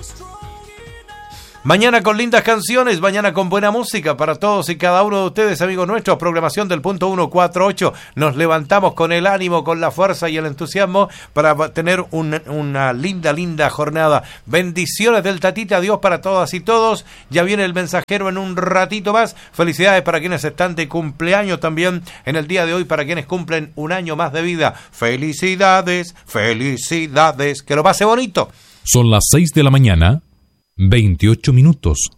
Mañana con lindas canciones, mañana con buena música para todos y cada uno de ustedes, amigos nuestros. Programación del punto 148. Nos levantamos con el ánimo, con la fuerza y el entusiasmo para tener una linda jornada. Bendiciones del Tatita, Dios para todas y todos. Ya viene el mensajero en un ratito más. Felicidades para quienes están de cumpleaños también en el día de hoy, para quienes cumplen un año más de vida. Felicidades, felicidades. Que lo pase bonito. Son las 6 de la mañana, 28 minutos.